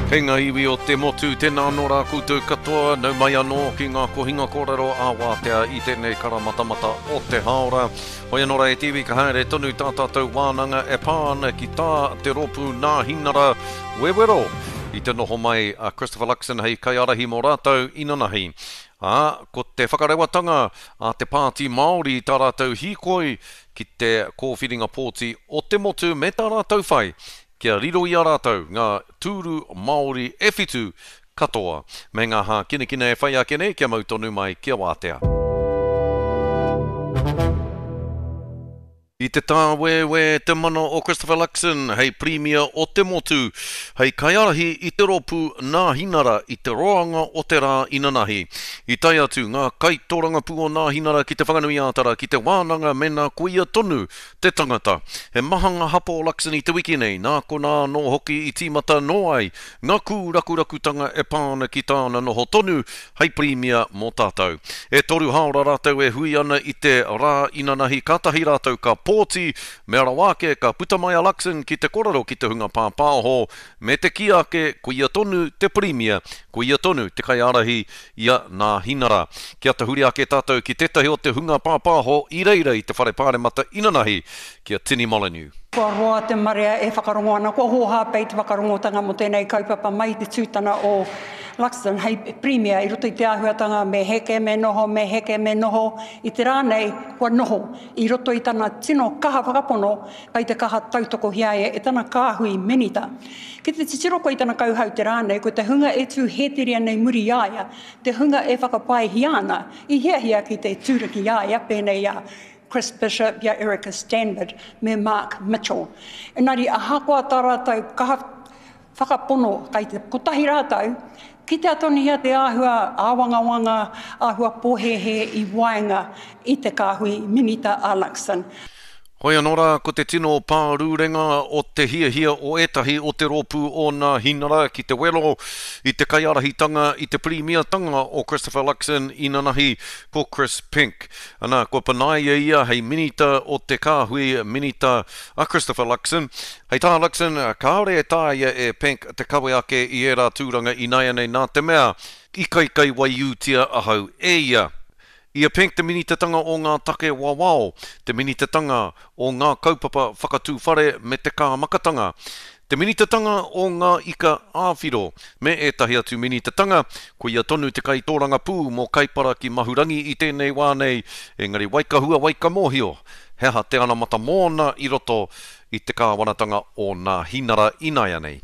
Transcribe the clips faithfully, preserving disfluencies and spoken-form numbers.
Kei ngā iwi o te motu, tēnā anō rā koutou katoa, nau mai anō ki ngā kohinga kōrero a Wātea i tēnei karamatamata o te haora. Hoi anō rā e tiwi ka haere tonu tā tātou wānanga e pāna ki tā te ropu nā hinara wewero. I te noho mai a Christopher Luxon hei kai arahi mō rātou inanahi. A, ko te whakarewatanga a te pāti Māori tā rātou hikoi ki te kōwhiringa pōti o te motu me tā rātou whai. Kia riro i a rātou ngā tūru Māori e whitu katoa. Me ngā hā kine kine e whai a kene, kia mautonu mai kia Wātea. I te tāwewe te mana o Christopher Luxon, hei Premier o te motu, hei kaiarahi i te ropu nā hinara i te roanga o te rā inanahi. I tai atu ngā kaitoranga pu o nā hinara ki te whanganui ātara, ki te wānanga me nā kuia tonu te tangata. He mahanga hapo o Luxon i te wiki nei, nā ko nā no hoki i tīmata no ai, ngā kū rakurakutanga e pāna ki tāna noho tonu, hei Premier mō tātou. E toru haora rātou e hui ana i te rā inanahi, kātahi rātou ka pōti, me ara wāke ka putamaya Luxon ki te korero ki te hunga pāpāho, me te kiake kuia tonu te Premier, kuia tonu te kai arahi ia nā hinara. Kia te huri ake tātou ki tetahi o te hunga pāpāho i reira i te whare pāremata inanahi, kia Tini Molyneux. Kua roa te marea e whakarongo ana, kua hoha pei te whakarongotanga mo tēnei kaupapa mai te tūtana o Luxon, hei Premier, i roto i te āhuatanga me heke me noho, me heke me noho, i te rānei, kua noho, i roto i tana tino kaha whakapono, kai te kaha tautoko hiae, e tana kāhui menita. Ki te titiroko i tana kauhau te rānei, ko te hunga e tū hetiria nei muri iaia, te hunga e whakapai hiana, i hia hia ki te tūriki iaia, pēnei ia, Chris Bishop, ia Erica Stanford, me Mark Mitchell. Engari, a hakoa tā rātou kaha whakapono, kai te kotahi rātou, ki te atoni hea te āhua āwangawanga, āhua pōhehe i waenga i te kāhui minita a Luxon. Hoi anō rā, ko te tino pārūrenga o te hia hia o etahi o te ropu o nā hinara ki te welo, i te kaiarahitanga, i te Premier-tanga o Christopher Luxon i nanahi ko Chris Pink. Ana, ko panaia ia hei minita o te kāhui minita a Christopher Luxon. Hei tā Luxon, kāore e tāia e Pink te kawe ake i e rā tūranga i nai nei nā te mea, i kai kai wai utia ahau e ia. Ia Pink te minitatanga o ngā take wawao, te minitatanga o ngā kaupapa whakatūwhare me te kāmakatanga. Te minitatanga o ngā ika āwhiro, me etahi atu minitatanga, ko ia tonu te kai tōranga pū mō kaipara ki mahurangi i tēnei wānei, engari waikahua waikamohio, heha te anamata mōna i roto i te kāwanatanga o nā hinara inai anei.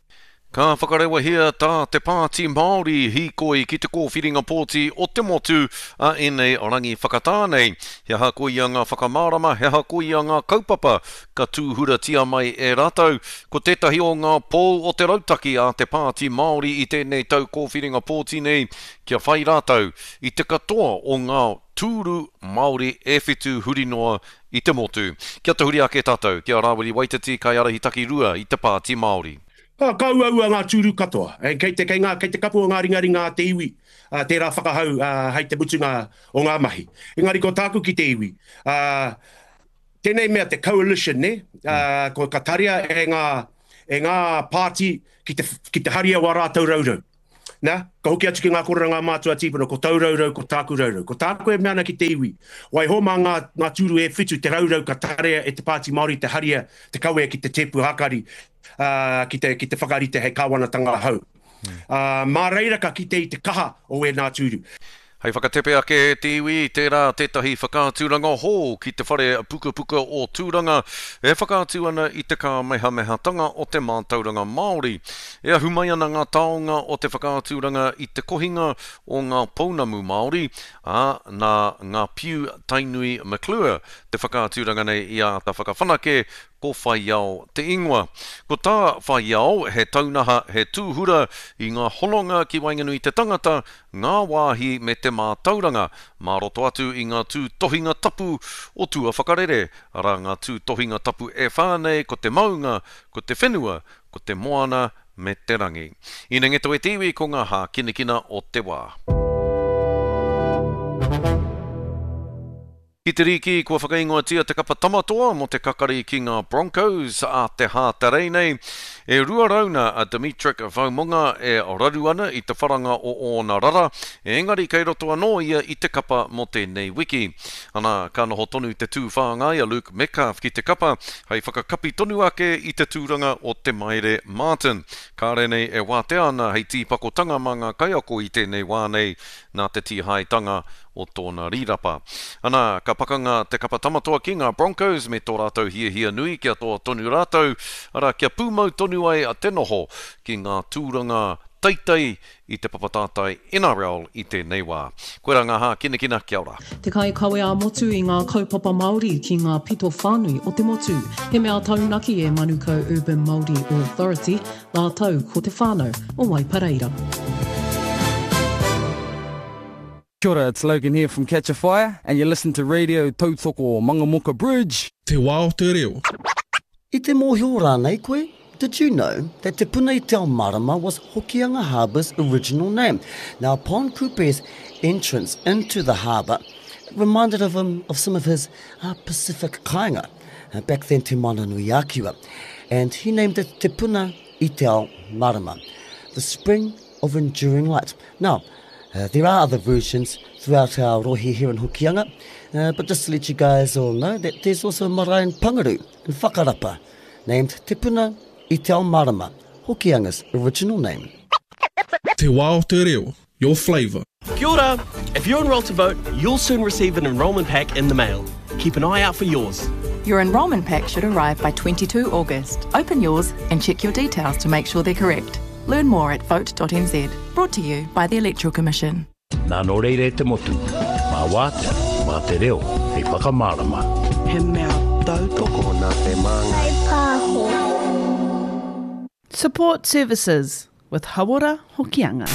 Ka whakarewa hea tā te pāti Māori hikoi ki te kōwhiringa pōti o te motu a enei rangi whakatānei. He hako ia ngā whakamārama, he hako ia ngā kaupapa ka tūhura tia mai e rātou. Ko tētahi o ngā pō o te rautaki a te pāti Māori i tēnei tau kōwhiringa pōti nei, kia whai rātou i te katoa o ngā tūru Māori e whitu hurinoa i te motu. Kia te huri ake tātou, kia Rawiri Waititi kai arahi taki rua i te pāti Māori. Ka kauaua ngā tūru katoa. E, kei, te, kei, ngā, kei te kapu o ngā ringari ngā te iwi, uh, tērā whakahau uh, hei te mutunga o ngā mahi. Engari ko tāku ki te iwi. Uh, tēnei mea te coalition, ne? Uh, ko ka taria e ngā, e ngā pāti ki te, ki te haria wa rātou raurau. Nā? Ka hoki atu ki ngā korera ngā mātua tīpuna, ko tau raurau, ko tāku raurau. Ko tāku e meana ki te iwi. Wai homa ngā, ngā tūru e whitu te raurau ka taria e te pāti Māori, te haria, te kawe ki te tepu hakari. Uh, ki, te, ki te whakarite hei kāwanatanga hau. Uh, mā reira ka ki te i te kaha o e nā tūru. Hei whakatepe ake te iwi, tērā tētahi whakātūranga hō ki te whare puka puka o tūranga, e whakātū ana i te kā meha meha tanga o te mātauranga Māori. E ahumai ana ngā taonga o te whakātūranga i te kohinga o ngā pounamu Māori, a nā ngā piu Tainui Maclure, te whakātūranga nei i a ta whakawhanake, ko whaiau te ingoa. Ko tā whaiau he taunaha he tūhura i ngā hononga ki wainganui te tangata, ngā wāhi me te mātauranga, mā roto atu i ngā tū tohinga tapu o tua whakarere, ara ngā tū tohinga tapu e whānei ko te maunga, ko te whenua, ko te moana me te rangi. Ina ngeto e tiwi ko ngā hā kinekina o te wā. Ki te riki, kua whakaingoa tia te kapa tamatoa mo te kakari ki ngā Broncos a te hātarei nei. E rua rauna a Dimitrik Vaumunga e raru ana i te wharanga o ona rara, e engari kei roto anō ia i te kapa mo tēnei wiki. Ana ka noho tonu te tū whāngai a Luke Metcalf ki te kapa, hei whakakapi tonu ake i te tūranga o te Maire Martin. Ka renei e wātea ana hei tīpakotanga manga kaiako i tēnei wānei nā te tihaitanga o tōna rirapa. Ana, ka pakanga te kapa tamatoa ki ngā Broncos me tō rātou hia hia nui kia tō tonu rātou, ara kia pūmau tonu ai a te noho ki ngā tūranga teitei i te papatātai N R L i tēnei wā. Koe rā ngā hā, kina kina, kia ora. Te kai kawe a motu i ngā kaupapa Māori ki ngā pito whānui o te motu. He mea taunaki e Manukau Urban Māori Authority, nā tau ko te whānau o Waipareira. Kia ora, it's Logan here from Catch a Fire, and you listen to Radio Tautoko Mangamoka Bridge. Te wā o te reo. I te mōhio rānei koe, did you know that Te Puna i te ao Marama was Hokianga Harbour's original name? Now, upon Kupe's entrance into the harbour, it reminded of him of some of his uh, Pacific kāinga, uh, back then to Mananui Akiwa, and he named it Te Puna i te ao Marama, the spring of enduring light. Now, Uh, there are other versions throughout our rohi here in Hokianga, uh, but just to let you guys all know that there's also a marae in Pangaru, in Whakarapa, named Te Puna i te ao Marama, Hokianga's original name. Te wā o te reo, your flavour. Kia ora! If you're enrolled to vote, you'll soon receive an enrolment pack in the mail. Keep an eye out for yours. Your enrolment pack should arrive by twenty-second of August. Open yours and check your details to make sure they're correct. Learn more at vote dot n z. Brought to you by the Electoral Commission. Nā no reire te motu, mā wātea, mā te reo, hei whakamārama. He mea tautoko nā te māngai. Support services with Hawara Hokianga.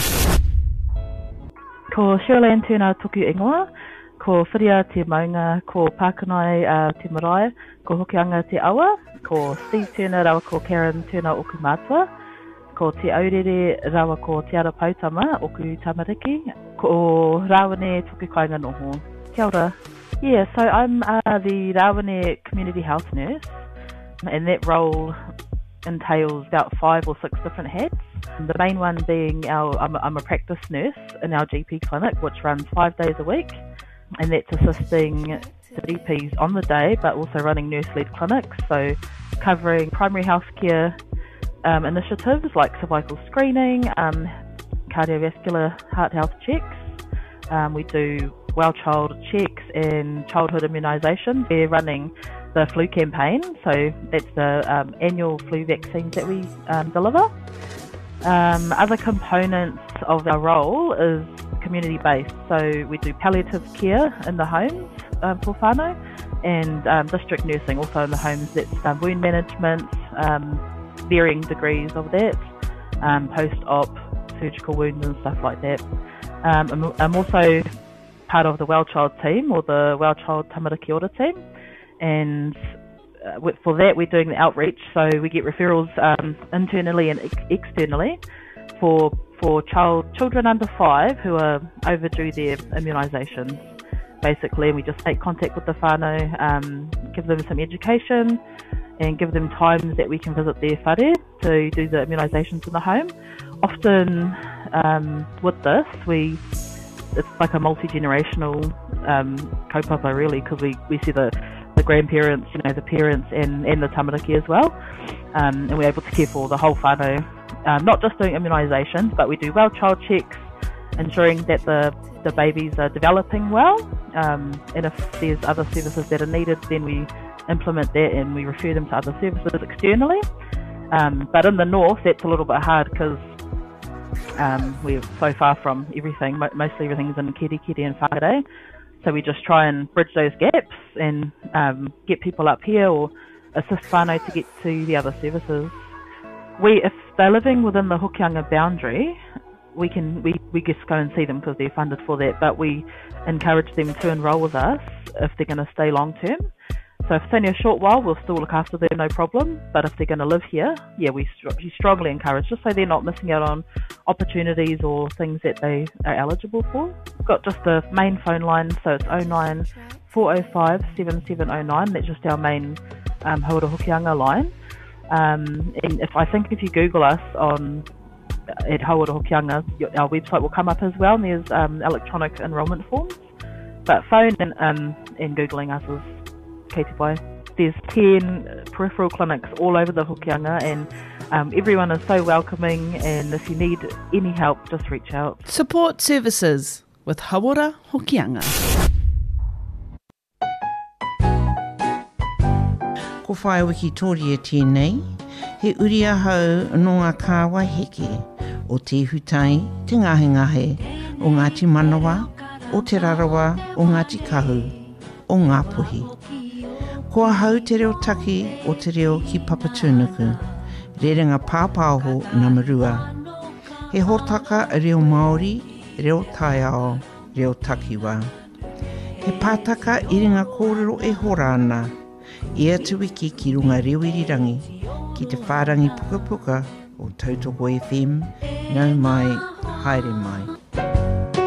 Ko Shirley tēnā tuku ingoa, ko Whiria te maunga, ko Pākanai uh, te marae, ko Hokianga te awa, ko Steve Turner rawa ko Karen Turner oku mātua, ko te aurere rawa ko te ara pautama oku tamariki, ko Rawane tuku kainga noho. Kia ora. Yeah, so I'm uh, the Rawane Community Health Nurse, and that role entails about five or six different hats. The main one being our, I'm a, I'm a practice nurse in our G P clinic, which runs five days a week, and that's assisting the G Ps on the day, but also running nurse-led clinics, so covering primary health care um, initiatives like cervical screening, um, cardiovascular heart health checks. Um, we do well child checks and childhood immunisations. We're running the flu campaign, so that's the um, annual flu vaccines that we um, deliver. Um, other components of our role is community-based, so we do palliative care in the homes um, for whānau, and um, district nursing also in the homes. That's um, wound management, um, varying degrees of that, um, post-op surgical wounds and stuff like that. Um, I'm, I'm also part of the Well Child team, or the Well Child Tamariki Ora team, and uh, for that we're doing the outreach, so we get referrals um, internally and ex- externally for for child children under five who are overdue their immunisations. Basically, we just make contact with the whānau, um, give them some education, and give them times that we can visit their whare to do the immunisations in the home. Often um, with this, we it's like a multi-generational um, kaupapa really, because we, we see the, the grandparents, you know, the parents and, and the tamariki as well, um, and we're able to care for the whole whānau, um, not just doing immunisations, but we do well child checks, ensuring that the, the babies are developing well, um, and if there's other services that are needed, then we implement that and we refer them to other services externally. Um, but in the north, that's a little bit hard because um, we're so far from everything. Mo- mostly everything's in Kirikiri and Whakare. So we just try and bridge those gaps and um, get people up here or assist whānau to get to the other services. We, if they're living within the Hokianga boundary, we can we, we just go and see them because they're funded for that, but we encourage them to enrol with us if they're going to stay long term. So if it's only a short while, we'll still look after them, no problem. But if they're going to live here, yeah, we, st- we strongly encourage, just so they're not missing out on opportunities or things that they are eligible for. We've got just the main phone line, so it's oh nine, four oh five, seven seven oh nine. That's just our main um, Hauora Hokianga line. Um, and if I think if you Google us on at Hauora Hokianga, our website will come up as well, and there's um, electronic enrolment forms. But phone and, um, and Googling us is K T Y. There's ten peripheral clinics all over the Hokianga, and um, everyone is so welcoming, and if you need any help, just reach out. Support services with Hauora Hokianga. Ko whae wiki tori e tēnei, he uri ahau no ngā kāwai heke, o te hutai, te ngahe ngahe, o Ngāti Manawa, o te Rarawa, o Ngāti Kahu, o ngā puhi. Ko ahau te reo taki o te reo ki Papatūnuku, rerenga pāpāho Namarua. He hōtaka a reo Māori, reo Taiao, reo Takiwa. He pātaka i ringa kōrero e horana, e atu wiki ki runga rewirirangi, ki te whārangi puka puka o Tautoko F M, nau mai, haere mai.